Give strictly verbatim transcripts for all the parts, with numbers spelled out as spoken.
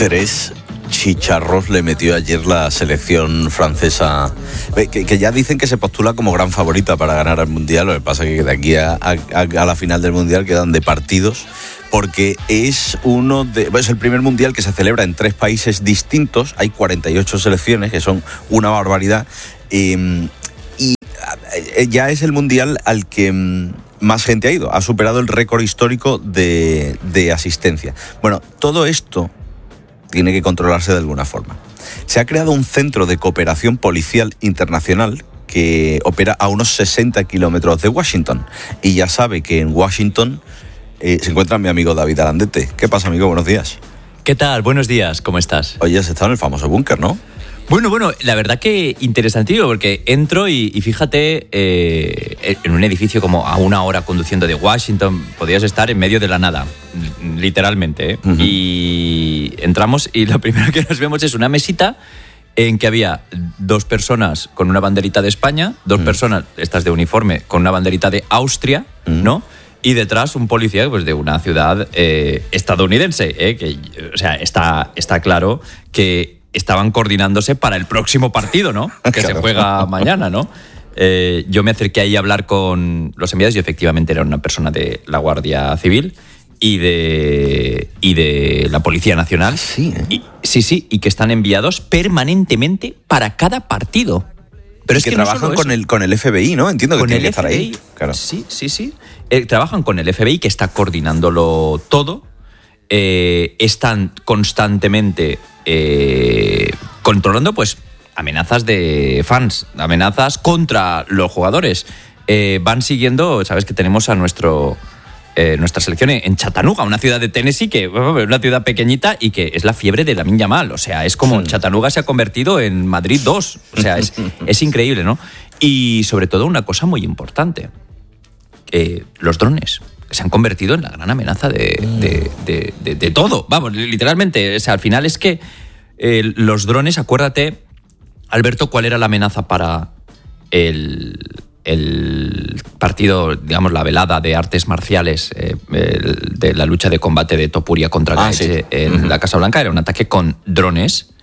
Tres chicharros le metió ayer la selección francesa, que, que ya dicen que se postula como gran favorita para ganar el Mundial. Lo que pasa es que de aquí a, a, a la final del Mundial quedan de partidos, porque es uno de es el primer Mundial que se celebra en tres países distintos. Hay cuarenta y ocho selecciones, que son una barbaridad, eh, y ya es el Mundial al que más gente ha ido. Ha superado el récord histórico de, de asistencia. Bueno, todo esto tiene que controlarse de alguna forma. Se ha creado un centro de cooperación policial internacional que opera a unos sesenta kilómetros de Washington. Y ya sabe que en Washington eh, se encuentra mi amigo David Arandete. ¿Qué pasa, amigo? Buenos días. ¿Qué tal? Buenos días, ¿cómo estás? Oye, has estado en el famoso búnker, ¿no? Bueno, bueno, la verdad que interesantísimo, porque entro y, y fíjate, eh, en un edificio como a una hora conduciendo de Washington, podías estar en medio de la nada, literalmente, ¿eh? Uh-huh. Y entramos y lo primero que nos vemos es una mesita en que había dos personas con una banderita de España, dos uh-huh. personas, estas de uniforme, con una banderita de Austria, uh-huh. ¿no? Y detrás un policía, pues, de una ciudad eh, estadounidense, ¿eh? Que, o sea, está, está claro que estaban coordinándose para el próximo partido, ¿no? Que claro. Se juega mañana, ¿no? Eh, yo me acerqué ahí a hablar con los enviados y efectivamente era una persona de la Guardia Civil y de, y de la Policía Nacional. Sí, ¿eh? Y, sí, sí, y que están enviados permanentemente para cada partido. Pero es que, que trabajan no con el, con el F B I, ¿no? Entiendo que tienen que estar F B I, ahí. Claro. Sí, sí, sí. Eh, trabajan con el F B I, que está coordinándolo todo. Eh, están constantemente eh, controlando, pues, amenazas de fans, amenazas contra los jugadores. Eh, van siguiendo, sabes que tenemos a nuestro eh, nuestra selección en Chattanooga, una ciudad de Tennessee que es una ciudad pequeñita y que es la fiebre de Lamine Yamal. O sea, es como sí. Chattanooga se ha convertido en Madrid dos. O sea, es, es increíble, ¿no? Y sobre todo una cosa muy importante, eh, los drones. Se han convertido en la gran amenaza de, de, de, de, de todo. Vamos, literalmente. O sea, al final es que eh, los drones, acuérdate, Alberto, cuál era la amenaza para el, el partido, digamos, la velada de artes marciales eh, el, de la lucha de combate de Topuria contra ah, Gaethje sí. en uh-huh. la Casa Blanca. Era un ataque con drones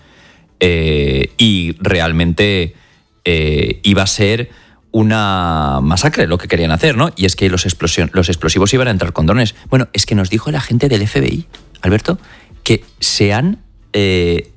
eh, y realmente eh, iba a ser una masacre lo que querían hacer, ¿no? Y es que los, explosion- los explosivos iban a entrar con drones. Bueno, es que nos dijo la gente del F B I, Alberto, que se han eh,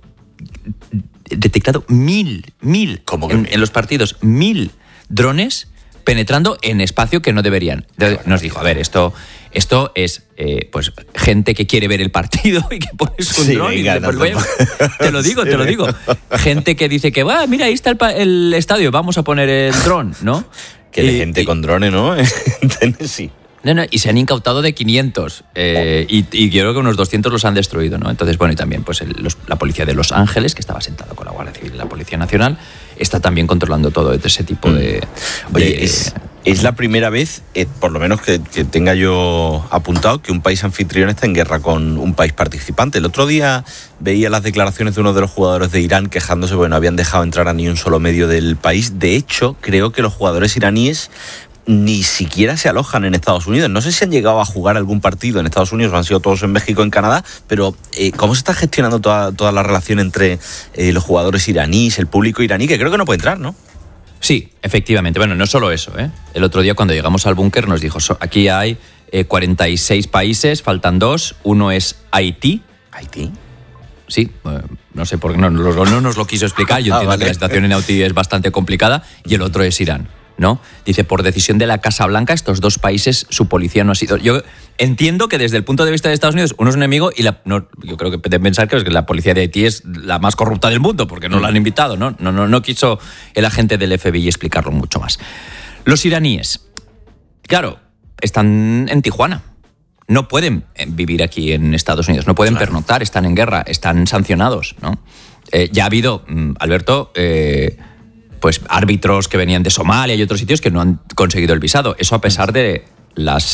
detectado mil, mil, ¿Cómo que en, mil? en los partidos, mil drones penetrando en espacio que no deberían. Entonces, nos dijo, a ver, esto, esto es eh, pues gente que quiere ver el partido y que pones un sí, dron venga, y no, después, no, bueno, te lo digo, sí, te lo digo. Gente que dice que, va, mira, ahí está el, pa- el estadio, vamos a poner el dron, ¿no? Que de y, gente y, con drones, ¿no? En Tennessee. No, no, y se han incautado de quinientos eh, y, y yo creo que unos doscientos los han destruido, ¿no? Entonces, bueno, y también pues el, los, la policía de Los Ángeles, que estaba sentado con la Guardia Civil y la Policía Nacional, está también controlando todo ese tipo de... Mm. Oye, de, es, es la primera vez, eh, por lo menos que, que tenga yo apuntado, que un país anfitrión está en guerra con un país participante. El otro día veía las declaraciones de uno de los jugadores de Irán quejándose porque no habían dejado entrar a ni un solo medio del país. De hecho, creo que los jugadores iraníes ni siquiera se alojan en Estados Unidos. No sé si han llegado a jugar algún partido en Estados Unidos o han sido todos en México, en Canadá, pero eh, ¿cómo se está gestionando toda, toda la relación entre eh, los jugadores iraníes, el público iraní, que creo que no puede entrar, ¿no? Sí, efectivamente. Bueno, no solo eso, ¿eh? El otro día cuando llegamos al búnker nos dijo, so, aquí hay eh, cuarenta y seis países, faltan dos, uno es Haití. ¿Haití? Sí, eh, no sé por qué no, no, no nos lo quiso explicar, yo entiendo ah, vale. que la situación en Haití es bastante complicada, y el otro es Irán, ¿no? Dice, por decisión de la Casa Blanca, estos dos países, su policía no ha sido... Yo entiendo que desde el punto de vista de Estados Unidos, uno es un enemigo y la, no, yo creo que deben pensar que la policía de Haití es la más corrupta del mundo, porque no mm. la han invitado, ¿no? No, no, no quiso el agente del F B I explicarlo mucho más. Los iraníes, claro, están en Tijuana. No pueden vivir aquí en Estados Unidos, no pueden claro. pernoctar, están en guerra, están sancionados, ¿no? Eh, ya ha habido, Alberto... Eh, pues árbitros que venían de Somalia y otros sitios que no han conseguido el visado. Eso a pesar de las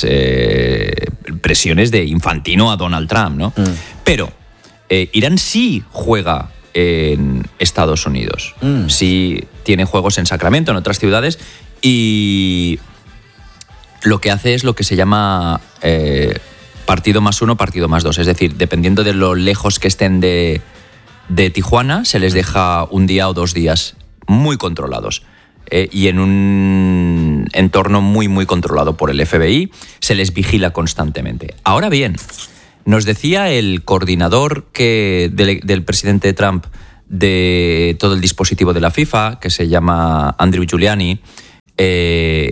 eh, presiones de Infantino a Donald Trump, ¿no? Mm. Pero eh, Irán sí juega en Estados Unidos. Mm. Sí tiene juegos en Sacramento, en otras ciudades, y lo que hace es lo que se llama eh, partido más uno, partido más dos. Es decir, dependiendo de lo lejos que estén de, de Tijuana, se les deja un día o dos días muy controlados. Eh, y en un entorno muy, muy controlado por el F B I, se les vigila constantemente. Ahora bien, nos decía el coordinador que, del, del presidente Trump de todo el dispositivo de la FIFA, que se llama Andrew Giuliani, eh,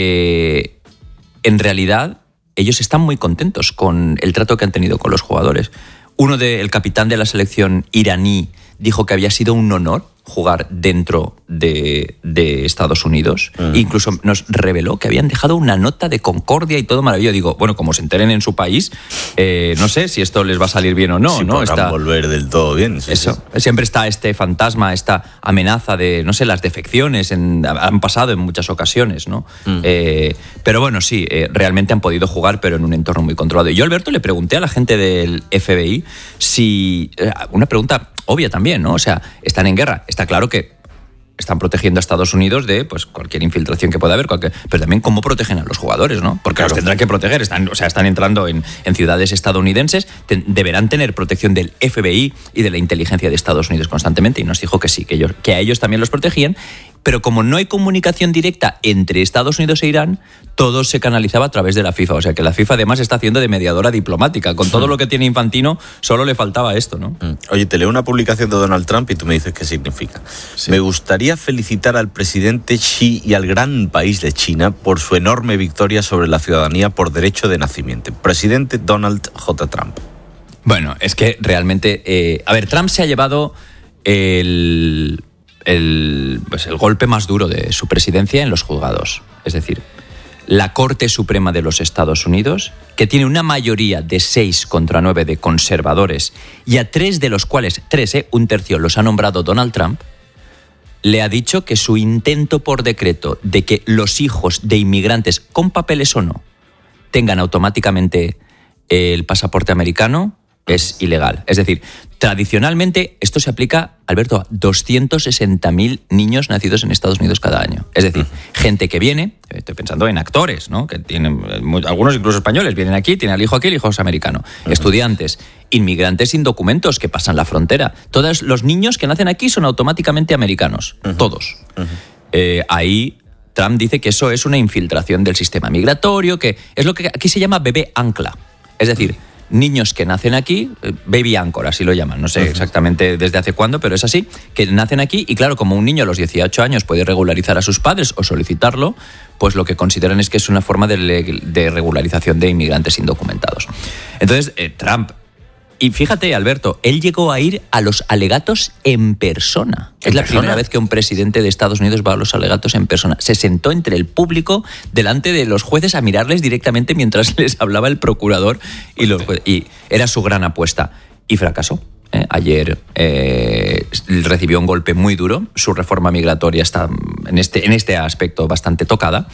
que en realidad ellos están muy contentos con el trato que han tenido con los jugadores. Uno de, el capitán de la selección iraní dijo que había sido un honor jugar dentro de, de Estados Unidos. Uh-huh. Incluso nos reveló que habían dejado una nota de concordia y todo maravilloso. Digo, bueno, como se enteren en su país, eh, no sé si esto les va a salir bien o no. Sí, ¿no? podrán está, volver del todo bien. Sí, eso. Sí. Siempre está este fantasma, esta amenaza de, no sé, las defecciones. En, han pasado en muchas ocasiones, ¿no? Uh-huh. Eh, pero bueno, sí, eh, realmente han podido jugar, pero en un entorno muy controlado. Y yo, Alberto, le pregunté a la gente del F B I si... Eh, una pregunta obvia también, ¿no? O sea, están en guerra. Está claro que están protegiendo a Estados Unidos de pues cualquier infiltración que pueda haber, cualquier, pero también cómo protegen a los jugadores, ¿no? Porque claro, los tendrán que proteger. Están, o sea, están entrando en, en ciudades estadounidenses, ten, deberán tener protección del F B I y de la inteligencia de Estados Unidos constantemente. Y nos dijo que sí, que, ellos, que a ellos también los protegían. Pero como no hay comunicación directa entre Estados Unidos e Irán, todo se canalizaba a través de la FIFA. O sea que la FIFA además está haciendo de mediadora diplomática. Con todo lo que tiene Infantino, solo le faltaba esto, ¿no? Oye, te leo una publicación de Donald Trump y tú me dices qué significa. Sí. Me gustaría felicitar al presidente Xi y al gran país de China por su enorme victoria sobre la ciudadanía por derecho de nacimiento. Presidente Donald J. Trump. Bueno, es que realmente... Eh, a ver, Trump se ha llevado el... El, pues el golpe más duro de su presidencia en los juzgados. Es decir, la Corte Suprema de los Estados Unidos, que tiene una mayoría de seis contra nueve de conservadores, y a tres de los cuales, tres, eh, un tercio, los ha nombrado Donald Trump, le ha dicho que su intento por decreto de que los hijos de inmigrantes, con papeles o no, tengan automáticamente el pasaporte americano, es ilegal. Es decir, tradicionalmente esto se aplica, Alberto, a doscientos sesenta mil niños nacidos en Estados Unidos cada año. Es decir, gente que viene, estoy pensando en actores, ¿no? Que tienen, algunos incluso españoles, vienen aquí, tienen al hijo aquí, el hijo es americano. Uh-huh. Estudiantes, inmigrantes sin documentos que pasan la frontera. Todos los niños que nacen aquí son automáticamente americanos. Uh-huh. Todos. Uh-huh. Eh, ahí Trump dice que eso es una infiltración del sistema migratorio, que es lo que aquí se llama bebé ancla. Es decir, niños que nacen aquí, baby anchor, así lo llaman, no sé uh-huh. exactamente desde hace cuándo, pero es así, que nacen aquí y claro, como un niño a los dieciocho años puede regularizar a sus padres o solicitarlo, pues lo que consideran es que es una forma de, de regularización de inmigrantes indocumentados. Entonces, eh, Trump, y fíjate, Alberto, él llegó a ir a los alegatos en persona. ¿En es la persona? Primera vez que un presidente de Estados Unidos va a los alegatos en persona. Se sentó entre el público, delante de los jueces, a mirarles directamente mientras les hablaba el procurador. Y, los, y era su gran apuesta. Y fracasó. ¿eh? Ayer eh, recibió un golpe muy duro. Su reforma migratoria está en este, en este aspecto bastante tocada.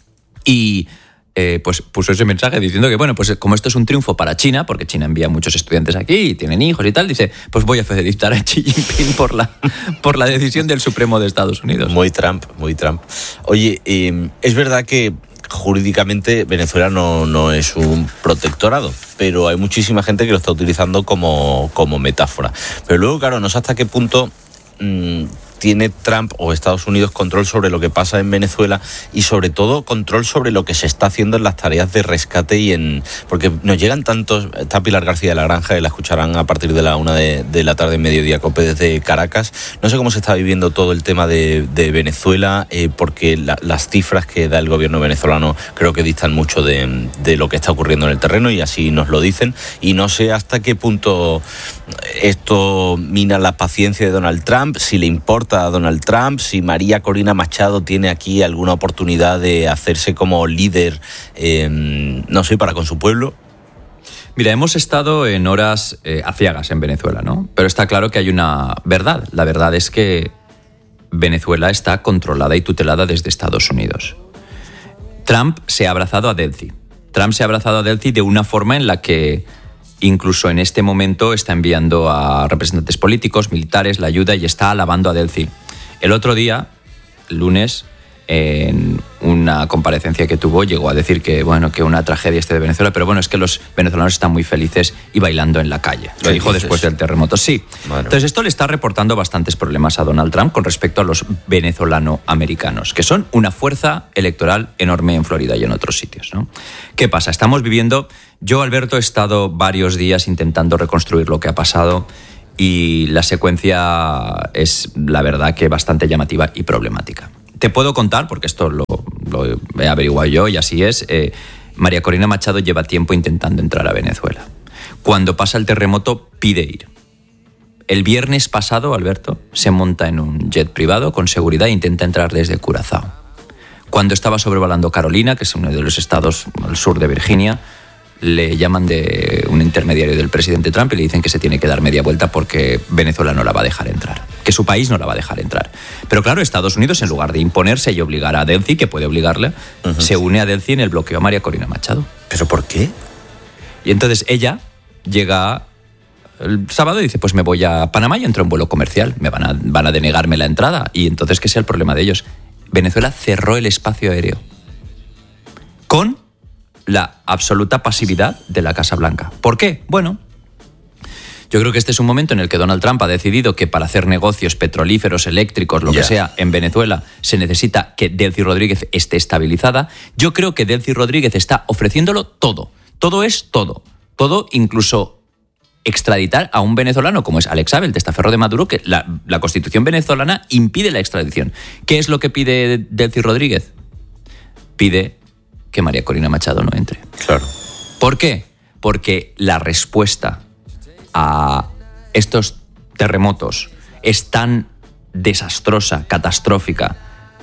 Y... Eh, pues puso ese mensaje diciendo que, bueno, pues como esto es un triunfo para China, porque China envía muchos estudiantes aquí y tienen hijos y tal, dice, pues voy a felicitar a Xi Jinping por la, por la decisión del Supremo de Estados Unidos. Muy Trump, muy Trump. Oye, eh, es verdad que jurídicamente Venezuela no, no es un protectorado, pero hay muchísima gente que lo está utilizando como, como metáfora. Pero luego, claro, no sé hasta qué punto... Mmm, tiene Trump o Estados Unidos control sobre lo que pasa en Venezuela y sobre todo control sobre lo que se está haciendo en las tareas de rescate y en... Porque nos llegan tantos... Está Pilar García de la Granja, y la escucharán a partir de la una de, de la tarde en Mediodía Cope desde Caracas. No sé cómo se está viviendo todo el tema de, de Venezuela, eh, porque la, las cifras que da el gobierno venezolano creo que distan mucho de, de lo que está ocurriendo en el terreno y así nos lo dicen. Y no sé hasta qué punto esto mina la paciencia de Donald Trump, si le importa a Donald Trump, si María Corina Machado tiene aquí alguna oportunidad de hacerse como líder, eh, no sé, para con su pueblo. Mira, hemos estado en horas eh, aciagas en Venezuela, ¿no? Pero está claro que hay una verdad. La verdad es que Venezuela está controlada y tutelada desde Estados Unidos. Trump se ha abrazado a Delcy. Trump se ha abrazado a Delcy de una forma en la que incluso en este momento está enviando a representantes políticos, militares, la ayuda y está alabando a Delcy. El otro día, el lunes, en una comparecencia que tuvo, llegó a decir que, bueno, que una tragedia este de Venezuela, pero bueno, es que los venezolanos están muy felices y bailando en la calle. Lo dijo dices? después del terremoto. Sí. Bueno. Entonces esto le está reportando bastantes problemas a Donald Trump con respecto a los venezolano-americanos, que son una fuerza electoral enorme en Florida y en otros sitios, ¿no? ¿Qué pasa? Estamos viviendo... Yo, Alberto, he estado varios días intentando reconstruir lo que ha pasado y la secuencia es, la verdad, que bastante llamativa y problemática. Te puedo contar, porque esto lo, lo he averiguado yo y así es, eh, María Corina Machado lleva tiempo intentando entrar a Venezuela. Cuando pasa el terremoto, pide ir. El viernes pasado, Alberto, se monta en un jet privado con seguridad e intenta entrar desde Curazao. Cuando estaba sobrevolando Carolina, que es uno de los estados al sur de Virginia, le llaman de un intermediario del presidente Trump y le dicen que se tiene que dar media vuelta porque Venezuela no la va a dejar entrar, que su país no la va a dejar entrar. Pero claro, Estados Unidos, en lugar de imponerse y obligar a Delcy, que puede obligarle, uh-huh. se une a Delcy en el bloqueo a María Corina Machado. ¿Pero por qué? Y entonces ella llega el sábado y dice, pues me voy a Panamá y entro en vuelo comercial, me van a, van a denegarme la entrada. Y entonces, ¿qué sea el problema de ellos? Venezuela cerró el espacio aéreo con la absoluta pasividad de la Casa Blanca. ¿Por qué? Bueno, yo creo que este es un momento en el que Donald Trump ha decidido que para hacer negocios petrolíferos, eléctricos, lo yeah. que sea, en Venezuela se necesita que Delcy Rodríguez esté estabilizada. Yo creo que Delcy Rodríguez está ofreciéndolo todo. Todo es todo. Todo, incluso extraditar a un venezolano como es Alex Saab, el testaferro de Maduro, que la, la Constitución venezolana impide la extradición. ¿Qué es lo que pide Delcy Rodríguez? Pide que María Corina Machado no entre. Claro. ¿Por qué? Porque la respuesta a estos terremotos es tan desastrosa, catastrófica.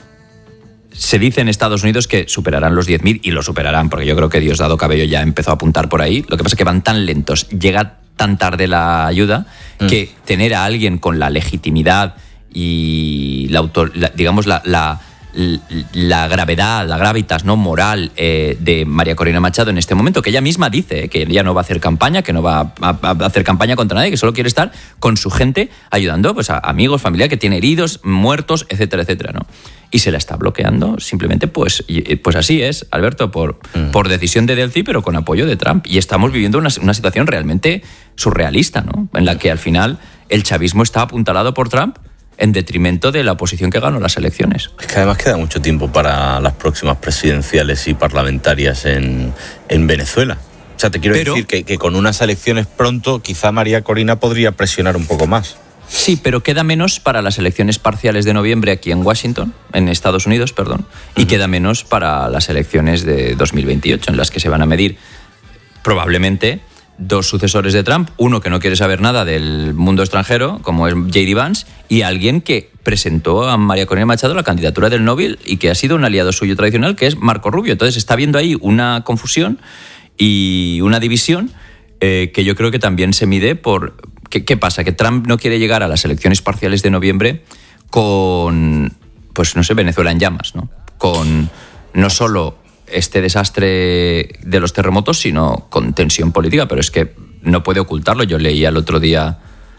Se dice en Estados Unidos que superarán los diez mil y lo superarán, porque yo creo que Diosdado Cabello ya empezó a apuntar por ahí. Lo que pasa es que van tan lentos, llega tan tarde la ayuda, mm. que tener a alguien con la legitimidad y la, autor, la digamos la, la la gravedad, la gravitas no moral eh, de María Corina Machado en este momento, que ella misma dice eh, que ella no va a hacer campaña, que no va a, a hacer campaña contra nadie, que solo quiere estar con su gente ayudando pues, a amigos, familia que tiene heridos, muertos, etcétera, etcétera, ¿no? Y se la está bloqueando simplemente, pues, pues así es, Alberto, por, mm. por decisión de Delcy, pero con apoyo de Trump. Y estamos viviendo una, una situación realmente surrealista, ¿no? En la que al final el chavismo está apuntalado por Trump en detrimento de la oposición que ganó las elecciones. Es que además queda mucho tiempo para las próximas presidenciales y parlamentarias en, en Venezuela. O sea, te quiero pero, decir que, que con unas elecciones pronto quizá María Corina podría presionar un poco más. Sí, pero queda menos para las elecciones parciales de noviembre aquí en Washington, en Estados Unidos, perdón, y uh-huh. queda menos para las elecciones de dos mil veintiocho, en las que se van a medir probablemente dos sucesores de Trump, uno que no quiere saber nada del mundo extranjero, como es J D Vance, y alguien que presentó a María Corina Machado la candidatura del Nobel y que ha sido un aliado suyo tradicional, que es Marco Rubio. Entonces está habiendo ahí una confusión y una división eh, que yo creo que también se mide por... ¿Qué, ¿Qué pasa? Que Trump no quiere llegar a las elecciones parciales de noviembre con, pues no sé, Venezuela en llamas, ¿no? Con no solo este desastre de los terremotos, sino con tensión política, pero es que no puede ocultarlo. Yo leía el otro día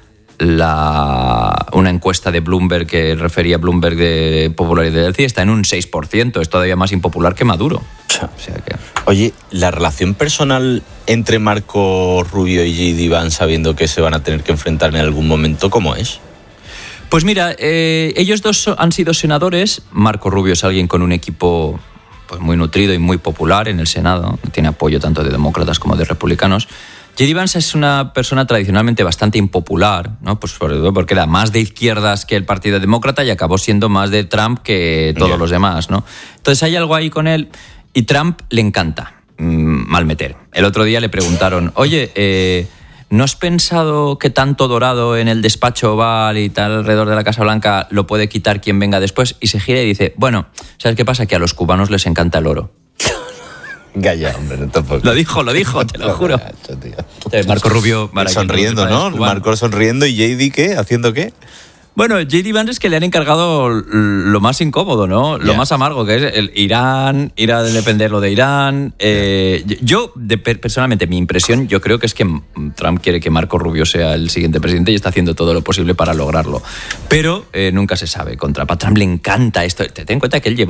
la, una encuesta de Bloomberg que refería a Bloomberg de popularidad de Delcy, está en un seis por ciento, es todavía más impopular que Maduro. O sea que... Oye, la relación personal entre Marco Rubio y J D Vance, sabiendo que se van a tener que enfrentar en algún momento, ¿cómo es? Pues mira, eh, ellos dos han sido senadores. Marco Rubio es alguien con un equipo pues muy nutrido y muy popular en el Senado, tiene apoyo tanto de demócratas como de republicanos. J D Vance es una persona tradicionalmente bastante impopular, ¿no? Pues porque era más de izquierdas que el Partido Demócrata y acabó siendo más de Trump que todos yeah. los demás, ¿no? Entonces hay algo ahí con él y Trump le encanta mmm, mal meter. El otro día le preguntaron, oye, eh, ¿no has pensado que tanto dorado en el despacho Oval y tal alrededor de la Casa Blanca lo puede quitar quien venga después? Y se gira y dice, bueno, ¿sabes qué pasa? Que a los cubanos les encanta el oro. Gaya, hombre, no tampoco. Lo dijo, lo dijo, te lo juro. Gacho, Marco Rubio... Sonriendo, ¿no? Marco sonriendo y J D, ¿qué? ¿Haciendo qué? Bueno, J D Vance es que le han encargado lo más incómodo, ¿no? Lo yeah. más amargo, que es el Irán, ir a depender lo de Irán. Eh, yo, de, personalmente, mi impresión, yo creo que es que Trump quiere que Marco Rubio sea el siguiente presidente y está haciendo todo lo posible para lograrlo. Pero eh, nunca se sabe. Contra a Trump le encanta esto. Ten en cuenta que él llevó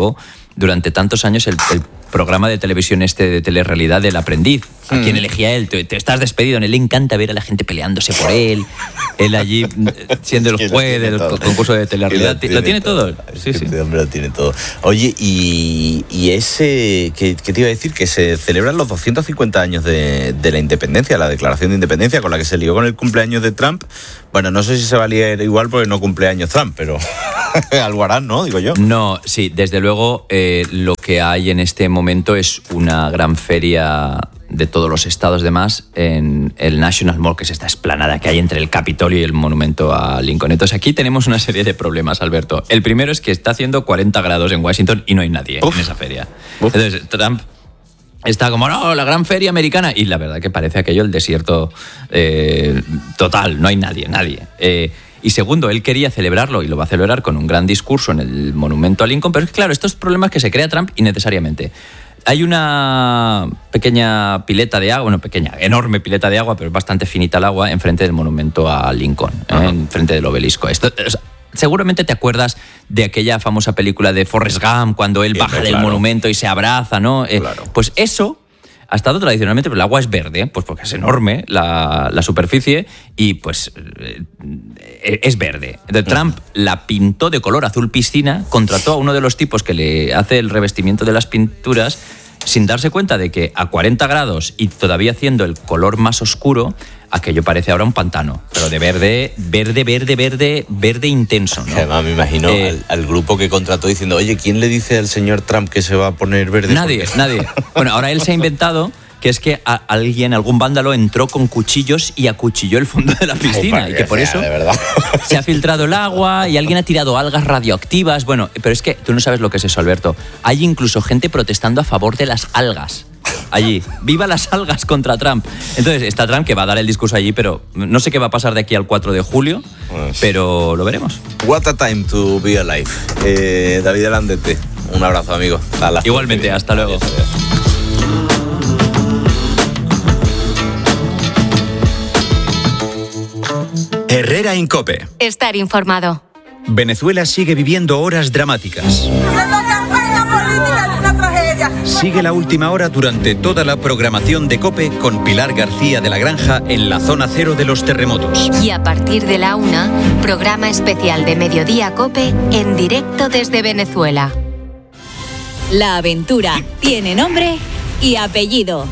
durante tantos años el, el programa de televisión este de telerrealidad del aprendiz, a mm. quien elegía él. Te, te estás despedido, a él le encanta ver a la gente peleándose por él, él allí siendo el juez del concurso de telerrealidad. Lo tiene, lo tiene todo. todo. Sí, sí. Este hombre lo tiene todo. Oye, y, y ese, ¿qué, ¿qué te iba a decir? Que se celebran los doscientos cincuenta años de, de la independencia, la declaración de independencia, con la que se lió con el cumpleaños de Trump. Bueno, no sé si se va a liar igual porque no cumpleaños Trump, pero algo harán, ¿no? Digo yo. No, sí, desde luego eh, lo que hay en este momento es una gran feria de todos los estados demás en el National Mall, que es esta explanada que hay entre el Capitolio y el monumento a Lincoln. Entonces aquí tenemos una serie de problemas, Alberto. El primero es que está haciendo cuarenta grados en Washington y no hay nadie Uf. en esa feria. Uf. Entonces Trump está como, no, la gran feria americana. Y la verdad que parece aquello el desierto eh, total, no hay nadie, nadie. Eh, y segundo, él quería celebrarlo y lo va a celebrar con un gran discurso en el monumento a Lincoln, pero es que, claro, estos problemas que se crea Trump innecesariamente. Hay una pequeña pileta de agua, bueno, pequeña, enorme pileta de agua, pero es bastante finita el agua, enfrente del monumento a Lincoln, ¿eh? enfrente del obelisco. Esto, o sea, seguramente te acuerdas de aquella famosa película de Forrest Gump, cuando él baja sí, del claro. monumento y se abraza, ¿no? Eh, claro. Pues eso ha estado tradicionalmente, pero el agua es verde, pues porque es enorme la, la superficie y pues eh, es verde. Entonces, Trump la pintó de color azul piscina, contrató a uno de los tipos que le hace el revestimiento de las pinturas, sin darse cuenta de que a cuarenta grados y todavía haciendo el color más oscuro, aquello parece ahora un pantano, pero de verde, verde, verde, verde, verde intenso, ¿no? Además, me imagino eh, al, al grupo que contrató diciendo, oye, ¿quién le dice al señor Trump que se va a poner verde? Nadie, nadie. Bueno, ahora él se ha inventado que es que a alguien, algún vándalo entró con cuchillos y acuchilló el fondo de la piscina. Ay, y que por eso se ha filtrado el agua y alguien ha tirado algas radioactivas. Bueno, pero es que tú no sabes lo que es eso, Alberto. Hay incluso gente protestando a favor de las algas. Allí, viva las algas contra Trump. Entonces está Trump que va a dar el discurso allí, pero no sé qué va a pasar de aquí al cuatro de julio, pues, pero lo veremos. What a time to be alive. eh, David Alandete, un abrazo, amigo. Hasta Igualmente, hasta luego. Adiós, adiós. Herrera en COPE. Estar informado. Venezuela sigue viviendo horas dramáticas. Sigue la última hora durante toda la programación de COPE con Pilar García de la Granja en la zona cero de los terremotos. Y a partir de la una, programa especial de Mediodía COPE en directo desde Venezuela. La aventura tiene nombre y apellido.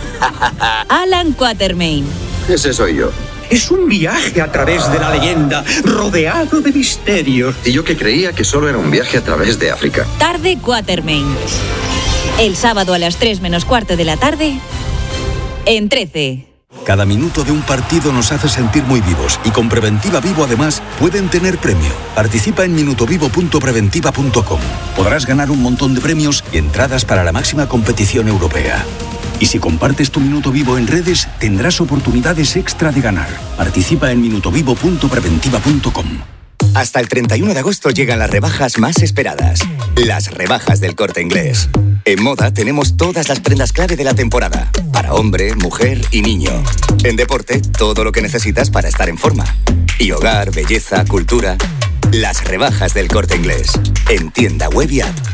Alan Quatermain. Ese soy yo. Es un viaje a través de la leyenda, rodeado de misterios. Y yo que creía que solo era un viaje a través de África. Tarde Quatermain. El sábado a las tres menos cuarto de la tarde, en trece. Cada minuto de un partido nos hace sentir muy vivos y con Preventiva Vivo además pueden tener premio. Participa en minutovivo punto preventiva punto com. Podrás ganar un montón de premios y entradas para la máxima competición europea. Y si compartes tu minuto vivo en redes, tendrás oportunidades extra de ganar. Participa en minutovivo punto preventiva punto com. Hasta el treinta y uno de agosto llegan las rebajas más esperadas. Las rebajas del Corte Inglés. En moda tenemos todas las prendas clave de la temporada. Para hombre, mujer y niño. En deporte, todo lo que necesitas para estar en forma. Y hogar, belleza, cultura. Las rebajas del Corte Inglés. En tienda web y app.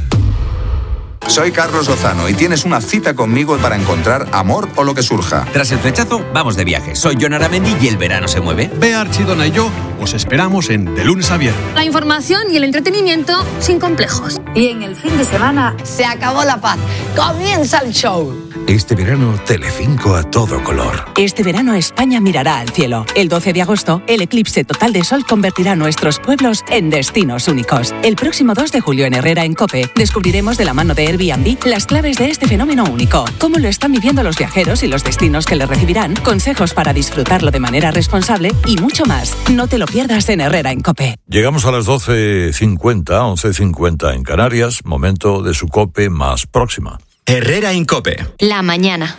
Soy Carlos Lozano y tienes una cita conmigo para encontrar amor o lo que surja. Tras el flechazo, vamos de viaje. Soy Jon Aramendi y el verano se mueve. Bea Archidona y yo os esperamos en De Lunes a Viernes. La información y el entretenimiento sin complejos. Y en el fin de semana se acabó la paz. Comienza el show. Este verano, Telecinco a todo color. Este verano España mirará al cielo. El doce de agosto, el eclipse total de sol convertirá nuestros pueblos en destinos únicos. El próximo dos de julio en Herrera en COPE, descubriremos de la mano de Airbnb las claves de este fenómeno único. Cómo lo están viviendo los viajeros y los destinos que le recibirán, consejos para disfrutarlo de manera responsable y mucho más. No te lo pierdas en Herrera en COPE. Llegamos a las doce cincuenta, once cincuenta en Canarias, momento de su COPE más próxima. Herrera en COPE. La mañana.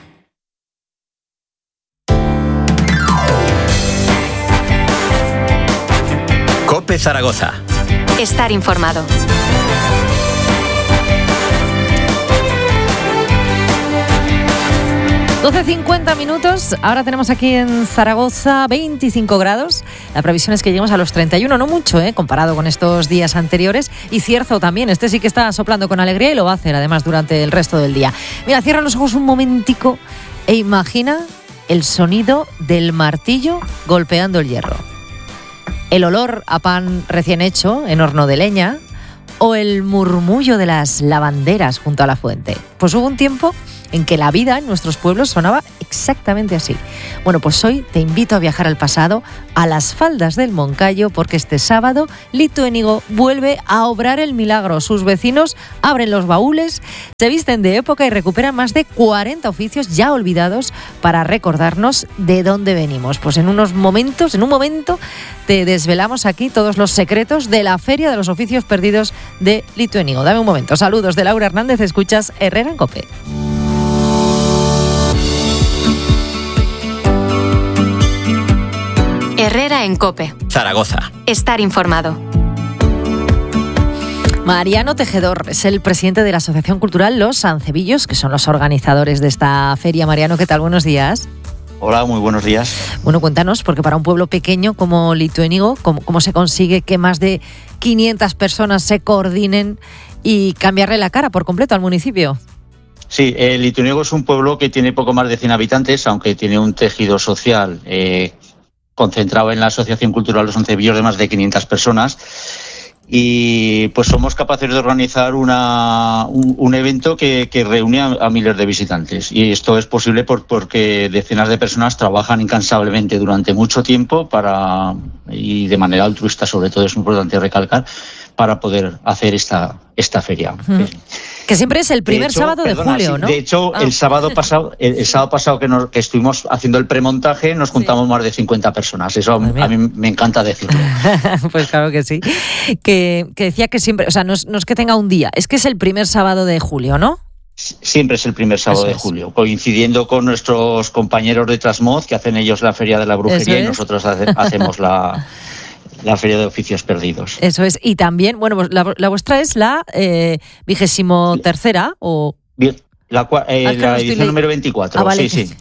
COPE Zaragoza. Estar informado. doce cincuenta minutos, ahora tenemos aquí en Zaragoza veinticinco grados, la previsión es que lleguemos a los treinta y uno, no mucho, ¿eh? Comparado con estos días anteriores, y Cierzo también, este sí que está soplando con alegría y lo va a hacer además durante el resto del día. Mira, cierra los ojos un momentico e imagina el sonido del martillo golpeando el hierro, el olor a pan recién hecho en horno de leña o el murmullo de las lavanderas junto a la fuente. Pues hubo un tiempo en que la vida en nuestros pueblos sonaba exactamente así. Bueno, pues hoy te invito a viajar al pasado, a las faldas del Moncayo, porque este sábado Lito Enigo vuelve a obrar el milagro. Sus vecinos abren los baúles, se visten de época y recuperan más de cuarenta oficios ya olvidados para recordarnos de dónde venimos. Pues en unos momentos, en un momento, te desvelamos aquí todos los secretos de la Feria de los Oficios Perdidos de Lito Enigo. Dame un momento. Saludos de Laura Hernández, escuchas Herrera en COPE. Herrera en COPE. Zaragoza. Estar informado. Mariano Tejedor es el presidente de la Asociación Cultural Los Sancebillos, que son los organizadores de esta feria. Mariano, ¿qué tal? Buenos días. Hola, muy buenos días. Bueno, cuéntanos, porque para un pueblo pequeño como Lito Enigo, ¿cómo, cómo se consigue que más de quinientas personas se coordinen y cambiarle la cara por completo al municipio? Sí, eh, Lito Enigo es un pueblo que tiene poco más de cien habitantes, aunque tiene un tejido social eh, concentrado en la Asociación Cultural Los Sancebillos de más de quinientas personas. Y pues somos capaces de organizar una, un, un evento que, que reúne a, a miles de visitantes. Y esto es posible por, porque decenas de personas trabajan incansablemente durante mucho tiempo para, y de manera altruista, sobre todo es importante recalcar, para poder hacer esta, esta feria. Uh-huh. Que siempre es el primer de hecho, sábado perdona, de julio, sí, ¿no? De hecho, ah. el sábado pasado, el, el sábado pasado que, nos, que estuvimos haciendo el premontaje, nos juntamos sí. más de cincuenta personas. Eso a mí me encanta decirlo. Pues claro que sí. Que, que decía que siempre, o sea, no es, no es que tenga un día, es que es el primer sábado de julio, ¿no? Siempre es el primer sábado Eso de julio, es. coincidiendo con nuestros compañeros de Trasmoz, que hacen ellos la Feria de la Brujería y nosotros hace, hacemos la... la Feria de Oficios Perdidos. Eso es. Y también, bueno, pues la, la vuestra es la eh, vigésimo tercera o... La, eh, ah, la edición le... número veinticuatro, ah, vale. sí, sí.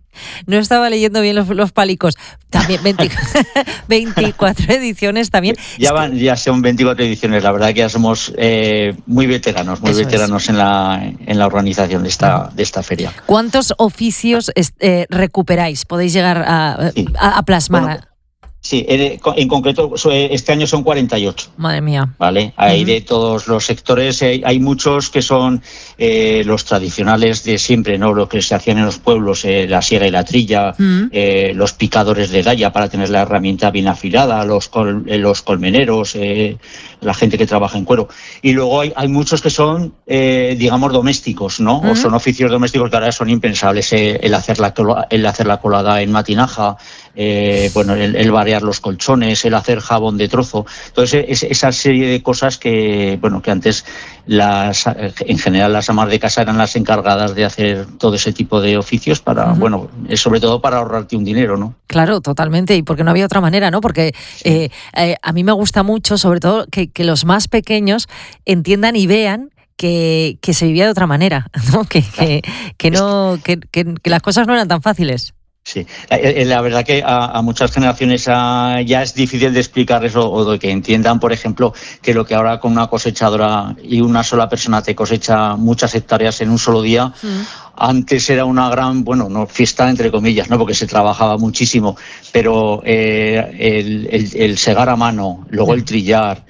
No estaba leyendo bien los, los palicos. También veinte, veinticuatro ediciones también. Ya van, ya son veinticuatro ediciones. La verdad que ya somos eh, muy veteranos, muy Eso veteranos es. en la en la organización de esta de esta feria. ¿Cuántos oficios eh, recuperáis? ¿Podéis llegar a, sí. a, a plasmar? Bueno, Sí, en concreto este año son cuarenta y ocho. Madre mía. Vale, hay uh-huh. de todos los sectores, hay muchos que son eh, los tradicionales de siempre, ¿no? Lo que se hacían en los pueblos, eh, la siega y la trilla, uh-huh. eh, los picadores de daya para tener la herramienta bien afilada, los col, eh, los colmeneros, eh, la gente que trabaja en cuero. Y luego hay, hay muchos que son, eh, digamos, domésticos, ¿no? Uh-huh. O son oficios domésticos que ahora son impensables, eh, el hacer la el hacer la colada en matinaja, eh, bueno, el, el variar los colchones, el hacer jabón de trozo. Entonces, es, esa serie de cosas que, bueno, que antes las, en general las amas de casa eran las encargadas de hacer todo ese tipo de oficios para, uh-huh. bueno, sobre todo para ahorrarte un dinero, ¿no? Claro, totalmente, y porque no había otra manera, ¿no? Porque sí. eh, eh, a mí me gusta mucho, sobre todo, que, que los más pequeños entiendan y vean que, que se vivía de otra manera, ¿no? Que, que, que no, que, que, que las cosas no eran tan fáciles. Sí, la verdad que a, a muchas generaciones a, ya es difícil de explicarles o, o de que entiendan, por ejemplo, que lo que ahora con una cosechadora y una sola persona te cosecha muchas hectáreas en un solo día, mm. antes era una gran, bueno, no fiesta entre comillas, no, porque se trabajaba muchísimo, pero eh, el, el, el segar a mano, luego el trillar,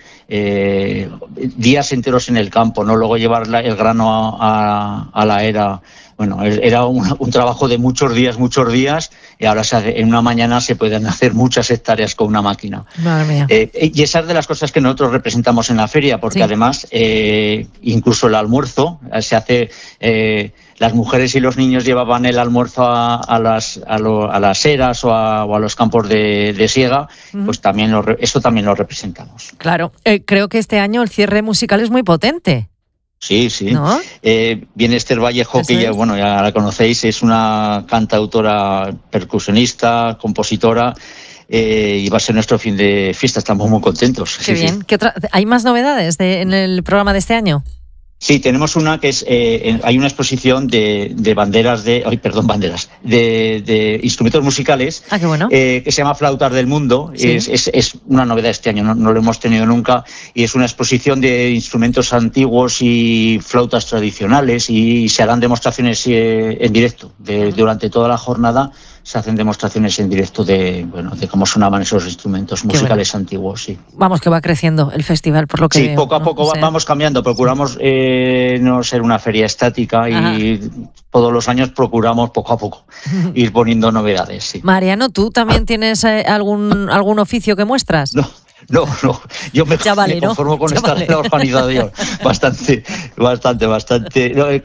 eh, días enteros en el campo, no, luego llevar la, el grano a, a, a la era. Bueno, era un, un trabajo de muchos días, muchos días, y ahora se hace, en una mañana se pueden hacer muchas hectáreas con una máquina. Madre mía. Eh, y esa es de las cosas que nosotros representamos en la feria, porque sí. además, eh, incluso el almuerzo se hace... Eh, las mujeres y los niños llevaban el almuerzo a, a, las, a, lo, a las eras o a, o a los campos de, de siega, uh-huh. pues también lo, eso también lo representamos. Claro, eh, creo que este año el cierre musical es muy potente. Sí, sí. ¿No? Eh, viene Esther Vallejo, Eso que ya, es. bueno, ya la conocéis, es una cantautora, percusionista, compositora, eh, y va a ser nuestro fin de fiesta. Estamos muy contentos. Qué sí, bien. Sí. ¿Qué otra, ¿Hay más novedades de, en el programa de este año? Sí, tenemos una que es, eh, hay una exposición de, de banderas de, ay, perdón, banderas, de, de instrumentos musicales, ah, qué bueno. eh, que se llama Flautas del Mundo. Sí. Es, es, es una novedad este año, no, no lo hemos tenido nunca, y es una exposición de instrumentos antiguos y flautas tradicionales, y se harán demostraciones eh, en directo de, durante toda la jornada. Se hacen demostraciones en directo de, bueno, de cómo sonaban esos instrumentos musicales bueno. antiguos, sí. Vamos, que va creciendo el festival, por lo que Sí, veo, poco a ¿no? poco o sea... vamos cambiando. Procuramos eh, no ser una feria estática y Ajá. todos los años procuramos poco a poco ir poniendo novedades, sí. Mariano, ¿tú también tienes eh, algún, algún oficio que muestras? No. No, no, yo me, vale, me conformo ¿no? con ya estar vale. en la organización. Bastante, bastante, bastante. No,